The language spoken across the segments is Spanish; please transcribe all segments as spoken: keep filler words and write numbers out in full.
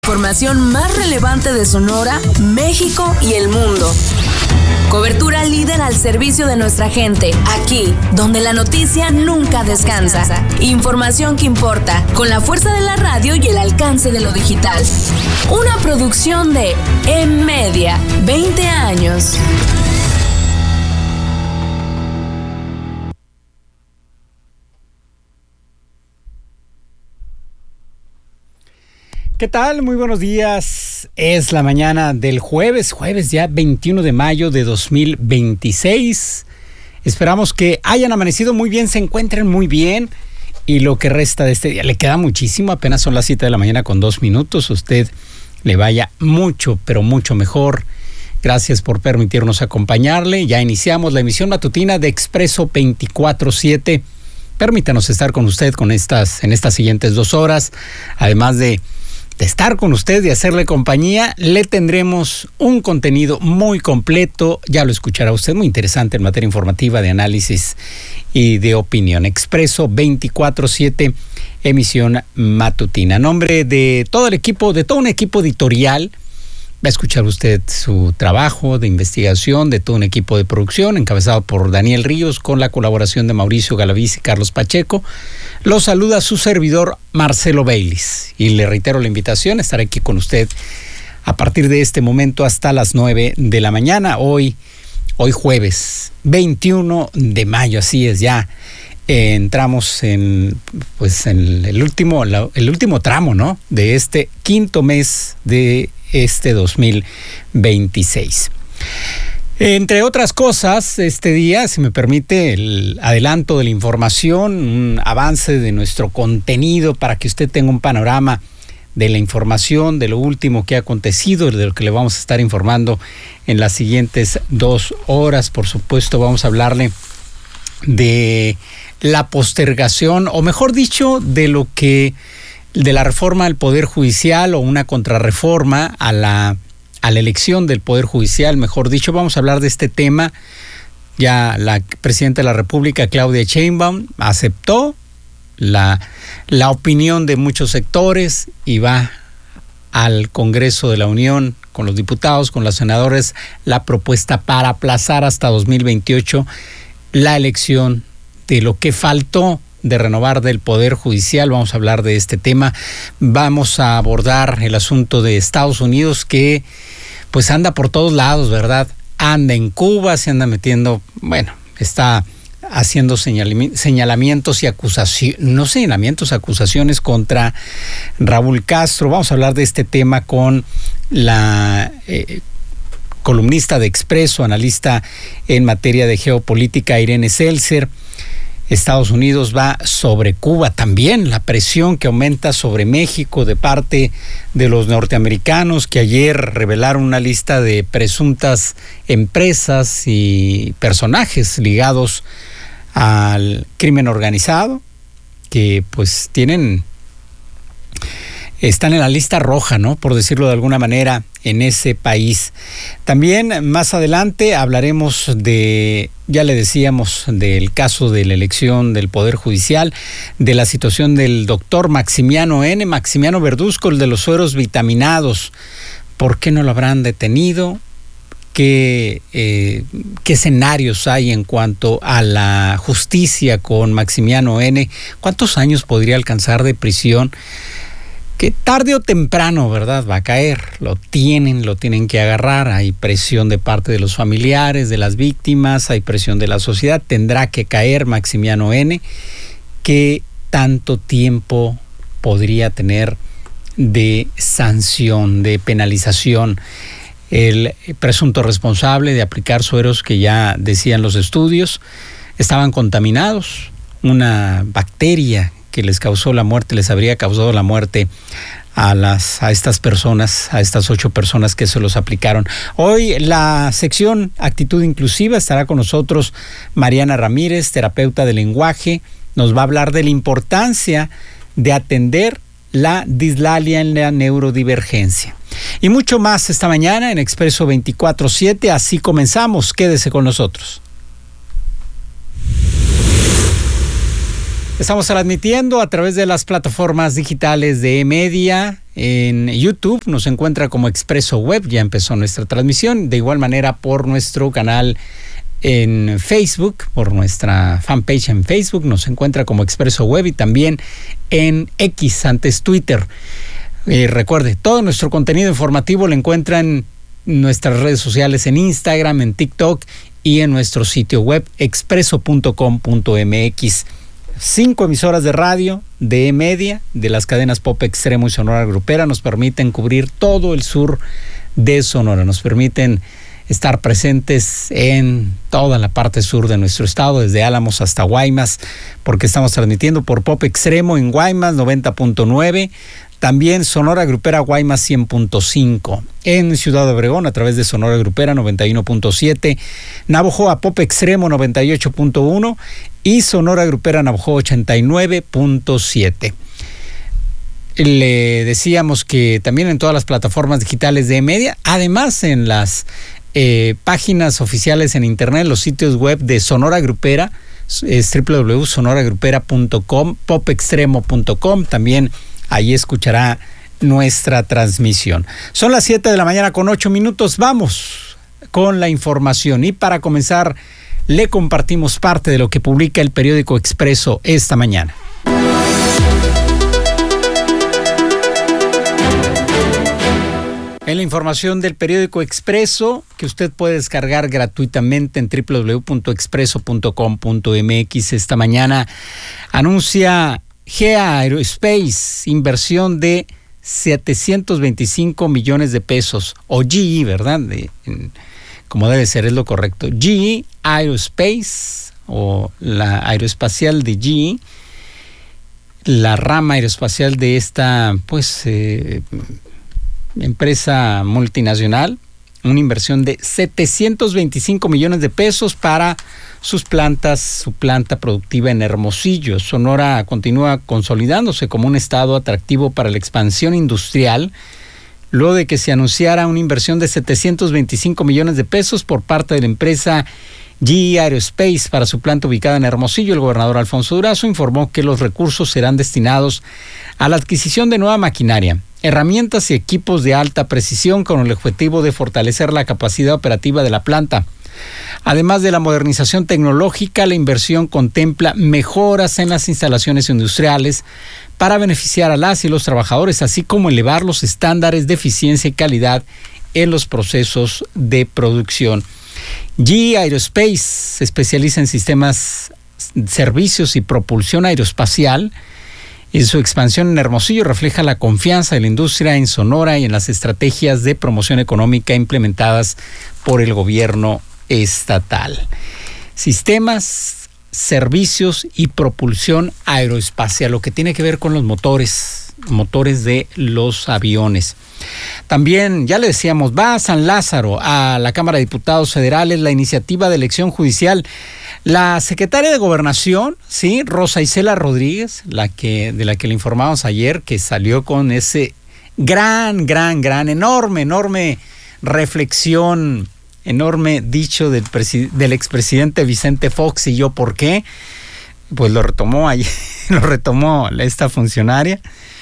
Información más relevante de Sonora, México y el mundo. Cobertura líder al servicio de nuestra gente, aquí, donde la noticia nunca descansa. Información que importa, con la fuerza de la radio y el alcance de lo digital. Una producción de M-Media, veinte años. ¿Qué tal? Muy buenos días. Es la mañana del jueves, jueves ya veintiuno de mayo de dos mil veintiséis. Esperamos que hayan amanecido muy bien, se encuentren muy bien. Y lo que resta de este día, le queda muchísimo, apenas son las siete de la mañana con dos minutos. Usted le vaya mucho, pero mucho mejor. Gracias por permitirnos acompañarle. Ya iniciamos la emisión matutina de Expreso veinticuatro siete. Permítanos estar con usted con estas, en estas siguientes dos horas, además de de estar con usted y hacerle compañía. Le tendremos un contenido muy completo, ya lo escuchará usted, muy interesante en materia informativa, de análisis y de opinión. Expreso veinticuatro siete, emisión matutina. A nombre de todo el equipo, de todo un equipo editorial, va a escuchar usted su trabajo de investigación, de todo un equipo de producción, encabezado por Daniel Ríos, con la colaboración de Mauricio Galaviz y Carlos Pacheco. Lo saluda su servidor Marcelo Baylis. Y le reitero la invitación, estaré aquí con usted a partir de este momento hasta las nueve de la mañana. Hoy, hoy jueves veintiuno de mayo, así es ya. Eh, entramos en, pues en el último, la, el último tramo, ¿no?, de este quinto mes de este dos mil veintiséis. Entre otras cosas, este día, si me permite, el adelanto de la información, un avance de nuestro contenido para que usted tenga un panorama de la información, de lo último que ha acontecido, de lo que le vamos a estar informando en las siguientes dos horas. Por supuesto, vamos a hablarle de la postergación, o mejor dicho, de lo que, de la reforma al Poder Judicial o una contrarreforma a la a la elección del Poder Judicial, mejor dicho. Vamos a hablar de este tema. Ya la presidenta de la República, Claudia Sheinbaum, aceptó la, la opinión de muchos sectores y va al Congreso de la Unión con los diputados, con los senadores, la propuesta para aplazar hasta dos mil veintiocho la elección de lo que faltó de renovar del Poder Judicial. Vamos a hablar de este tema. Vamos a abordar el asunto de Estados Unidos, que pues anda por todos lados, ¿verdad? Anda en Cuba, se anda metiendo, bueno, está haciendo señalami- señalamientos y acusaciones, no señalamientos, acusaciones contra Raúl Castro. Vamos a hablar de este tema con la eh, columnista de Expreso, analista en materia de geopolítica, Irene Seltzer. Estados Unidos va sobre Cuba también, la presión que aumenta sobre México de parte de los norteamericanos, que ayer revelaron una lista de presuntas empresas y personajes ligados al crimen organizado, que pues tienen, están en la lista roja, ¿no?, por decirlo de alguna manera, en ese país. También más adelante hablaremos de, ya le decíamos, del caso de la elección del Poder Judicial, de la situación del doctor Maximiano N., Maximiano Verduzco, el de los sueros vitaminados. ¿Por qué no lo habrán detenido? ¿Qué, eh, qué escenarios hay en cuanto a la justicia con Maximiano N.? ¿Cuántos años podría alcanzar de prisión? Que tarde o temprano, ¿verdad?, va a caer. Lo tienen, lo tienen que agarrar. Hay presión de parte de los familiares, de las víctimas, hay presión de la sociedad. Tendrá que caer Maximiano N. ¿Qué tanto tiempo podría tener de sanción, de penalización el presunto responsable de aplicar sueros que, ya decían los estudios, estaban contaminados? Una bacteria que les causó la muerte, les habría causado la muerte a las a estas personas, a estas ocho personas que se los aplicaron. Hoy la sección Actitud Inclusiva estará con nosotros Mariana Ramírez, terapeuta de lenguaje. Nos va a hablar de la importancia de atender la dislalia en la neurodivergencia. Y mucho más esta mañana en Expreso veinticuatro siete. Así comenzamos. Quédese con nosotros. Estamos transmitiendo a través de las plataformas digitales de E-Media, En YouTube nos encuentra como Expreso Web, ya empezó nuestra transmisión. De igual manera por nuestro canal en Facebook, por nuestra fanpage en Facebook, nos encuentra como Expreso Web y también en X, antes Twitter. Eh, recuerde, todo nuestro contenido informativo lo encuentra en nuestras redes sociales, en Instagram, en TikTok y en nuestro sitio web expreso punto com punto m x. Cinco emisoras de radio de media de las cadenas Pop Extremo y Sonora Grupera nos permiten cubrir todo el sur de Sonora, nos permiten estar presentes en toda la parte sur de nuestro estado, desde Álamos hasta Guaymas, porque estamos transmitiendo por Pop Extremo en Guaymas noventa punto nueve, también Sonora Grupera Guaymas cien punto cinco, en Ciudad Obregón a través de Sonora Grupera noventa y uno punto siete, Navojoa Pop Extremo noventa y ocho punto uno y Sonora Grupera Navojoa ochenta y nueve punto siete. Le decíamos que también en todas las plataformas digitales de media, además en las eh, páginas oficiales en internet, los sitios web de Sonora Grupera, es doble u doble u doble u punto sonora grupera punto com, pop extremo punto com, también ahí escuchará nuestra transmisión. Son las siete de la mañana con ocho minutos, vamos con la información y para comenzar le compartimos parte de lo que publica el periódico Expreso esta mañana. En la información del periódico Expreso, que usted puede descargar gratuitamente en doble u doble u doble u punto expreso punto com punto m x, esta mañana anuncia G E A Aerospace inversión de setecientos veinticinco millones de pesos, o G E, ¿verdad? De, en, como debe ser, es lo correcto. G E Aerospace, o la aeroespacial de G E, la rama aeroespacial de esta, pues, eh, empresa multinacional, una inversión de setecientos veinticinco millones de pesos para sus plantas, su planta productiva en Hermosillo. Sonora continúa consolidándose como un estado atractivo para la expansión industrial, luego de que se anunciara una inversión de setecientos veinticinco millones de pesos por parte de la empresa G E Aerospace para su planta ubicada en Hermosillo. El gobernador Alfonso Durazo informó que los recursos serán destinados a la adquisición de nueva maquinaria, herramientas y equipos de alta precisión con el objetivo de fortalecer la capacidad operativa de la planta. Además de la modernización tecnológica, la inversión contempla mejoras en las instalaciones industriales para beneficiar a las y los trabajadores, así como elevar los estándares de eficiencia y calidad en los procesos de producción. G E Aerospace se especializa en sistemas, servicios y propulsión aeroespacial. Y su expansión en Hermosillo refleja la confianza de la industria en Sonora y en las estrategias de promoción económica implementadas por el gobierno estatal. Sistemas, servicios y propulsión aeroespacial, lo que tiene que ver con los motores, motores de los aviones. También, ya le decíamos, va a San Lázaro, a la Cámara de Diputados Federales, la iniciativa de elección judicial. La secretaria de Gobernación, sí, Rosa Isela Rodríguez, la que, de la que le informamos ayer, que salió con ese gran, gran, gran, enorme, enorme reflexión, enorme dicho del, presi- del expresidente Vicente Fox. ¿Y yo por qué? Pues lo retomó ayer, lo retomó esta funcionaria.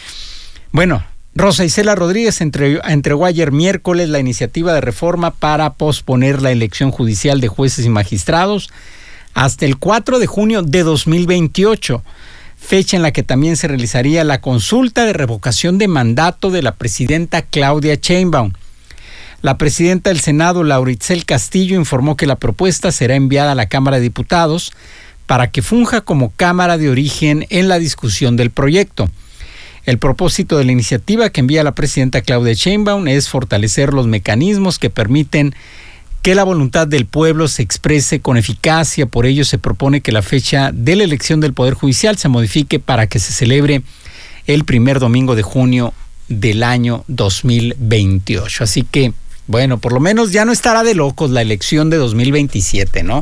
Bueno, Rosa Isela Rodríguez entre, entregó ayer miércoles la iniciativa de reforma para posponer la elección judicial de jueces y magistrados hasta el cuatro de junio de dos mil veintiocho, fecha en la que también se realizaría la consulta de revocación de mandato de la presidenta Claudia Sheinbaum. La presidenta del Senado, Laura Itzel Castillo, informó que la propuesta será enviada a la Cámara de Diputados para que funja como cámara de origen en la discusión del proyecto. El propósito de la iniciativa que envía la presidenta Claudia Sheinbaum es fortalecer los mecanismos que permiten que la voluntad del pueblo se exprese con eficacia. Por ello se propone que la fecha de la elección del Poder Judicial se modifique para que se celebre el primer domingo de junio del año dos mil veintiocho. Así que, bueno, por lo menos ya no estará de locos la elección de dos mil veintisiete, ¿no?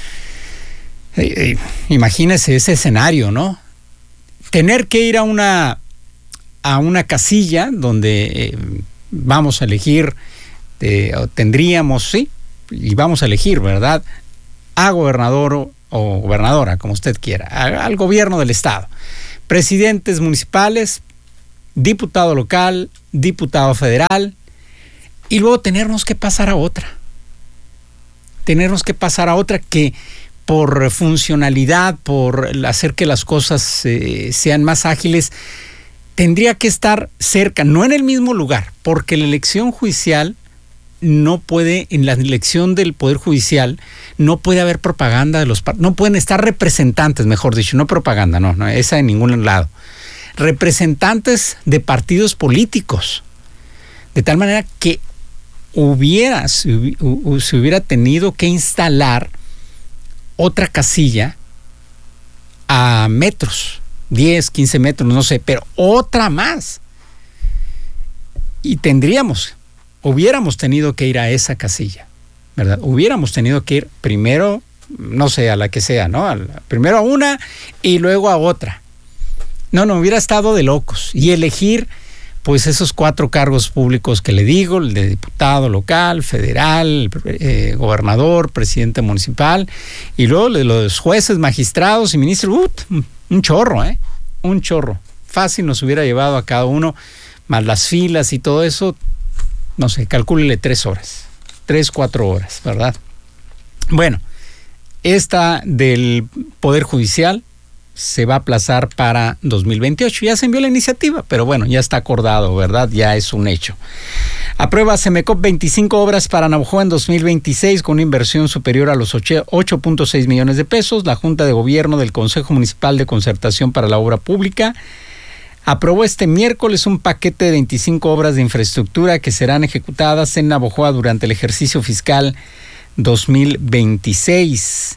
Eh, eh, imagínese ese escenario, ¿no? Tener que ir a una, a una casilla donde eh, vamos a elegir, eh, tendríamos, sí, y vamos a elegir, ¿verdad?, a gobernador o, o gobernadora, como usted quiera, a, al gobierno del estado, presidentes municipales diputado local, diputado federal, y luego tenernos que pasar a otra. Tenernos que pasar a otra que por funcionalidad, por hacer que las cosas eh, sean más ágiles, tendría que estar cerca, no en el mismo lugar, porque la elección judicial no puede, en la elección del Poder Judicial, no puede haber propaganda de los partidos, no pueden estar representantes, mejor dicho, no propaganda, no, no, esa de ningún lado. Representantes de partidos políticos, de tal manera que hubiera, se hubiera tenido que instalar otra casilla a metros, diez, quince metros, no sé, pero otra más. Y tendríamos, hubiéramos tenido que ir a esa casilla, ¿verdad? Hubiéramos tenido que ir primero, no sé, a la que sea, ¿no? A la, primero a una y luego a otra. No, no, hubiera estado de locos. Y elegir, pues, esos cuatro cargos públicos que le digo, el de diputado local, federal, eh, gobernador, presidente municipal, y luego los jueces, magistrados y ministros, uh, un chorro, ¿eh? Un chorro. Fácil nos hubiera llevado a cada uno, más las filas y todo eso, no sé, calcúlele tres horas, tres, cuatro horas, ¿verdad? Bueno, esta del Poder Judicial se va a aplazar para dos mil veintiocho. Ya se envió la iniciativa, pero bueno, ya está acordado, ¿verdad? Ya es un hecho. Aprueba Semecop veinticinco obras para Navojoa en dos mil veintiséis con una inversión superior a los ocho punto seis millones de pesos. La Junta de Gobierno del Consejo Municipal de Concertación para la Obra Pública aprobó este miércoles un paquete de veinticinco obras de infraestructura que serán ejecutadas en Navojoa durante el ejercicio fiscal dos mil veintiséis.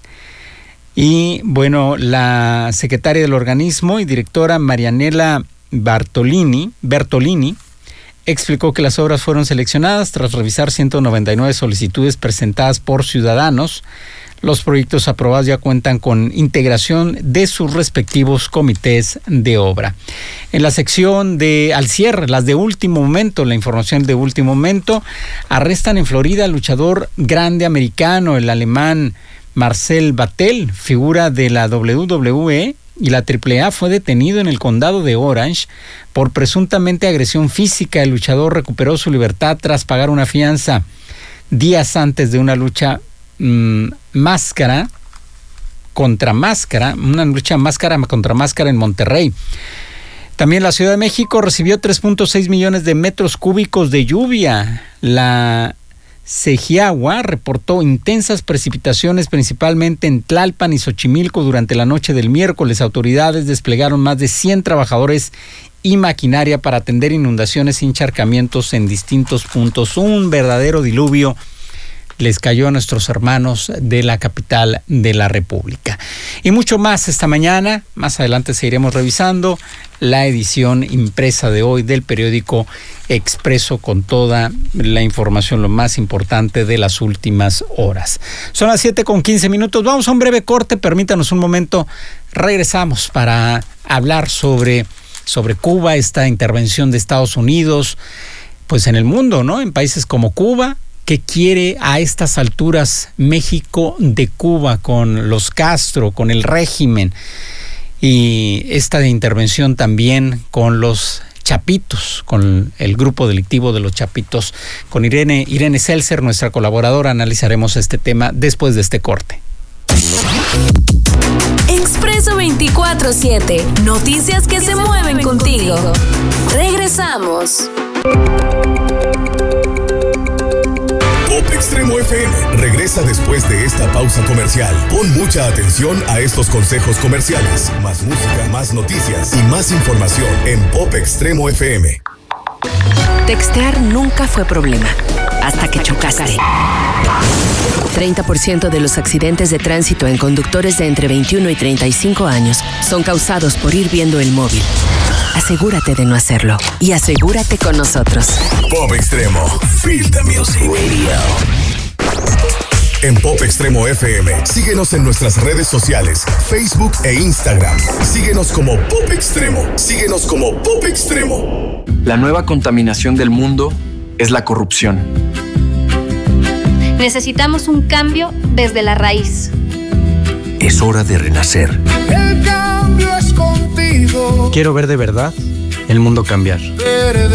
Y bueno, la secretaria del organismo y directora Marianela Bartolini, Bertolini explicó que las obras fueron seleccionadas tras revisar ciento noventa y nueve solicitudes presentadas por ciudadanos. Los proyectos aprobados ya cuentan con integración de sus respectivos comités de obra. En la sección de al cierre, las de último momento, la información de último momento, arrestan en Florida al luchador grande americano, el alemán Marcel Batel, figura de la doble u doble u E y la triple A, fue detenido en el condado de Orange por presuntamente agresión física. El luchador recuperó su libertad tras pagar una fianza días antes de una lucha mmm, máscara contra máscara, una lucha máscara contra máscara en Monterrey. También la Ciudad de México recibió tres punto seis millones de metros cúbicos de lluvia. La Segiagua reportó intensas precipitaciones principalmente en Tlalpan y Xochimilco durante la noche del miércoles. Autoridades desplegaron más de cien trabajadores y maquinaria para atender inundaciones y encharcamientos en distintos puntos. Un verdadero diluvio les cayó a nuestros hermanos de la capital de la República. Y mucho más esta mañana. Más adelante seguiremos revisando la edición impresa de hoy del periódico Expreso con toda la información, lo más importante de las últimas horas. Son las siete con quince minutos. Vamos a un breve corte. Permítanos un momento. Regresamos para hablar sobre, sobre Cuba, esta intervención de Estados Unidos, pues en el mundo, ¿no? En países como Cuba. ¿Qué quiere a estas alturas México de Cuba con los Castro, con el régimen? Y esta de intervención también con los Chapitos, con el grupo delictivo de los Chapitos. Con Irene, Irene Seltzer, nuestra colaboradora, analizaremos este tema después de este corte. Expreso veinticuatro siete. Noticias que se mueven contigo. Regresamos. Pop Extremo F M regresa después de esta pausa comercial. Pon mucha atención a estos consejos comerciales. Más música, más noticias y más información en Pop Extremo F M. Textear nunca fue problema, hasta que chocaste. treinta por ciento de los accidentes de tránsito en conductores de entre veintiuno y treinta y cinco años son causados por ir viendo el móvil. Asegúrate de no hacerlo y asegúrate con nosotros. Pop Extremo, Feel the Music Radio. En Pop Extremo F M, síguenos en nuestras redes sociales, Facebook e Instagram. Síguenos como Pop Extremo. Síguenos como Pop Extremo. La nueva contaminación del mundo es la corrupción. Necesitamos un cambio desde la raíz. Es hora de renacer. El cambio es contigo. Quiero ver de verdad el mundo cambiar.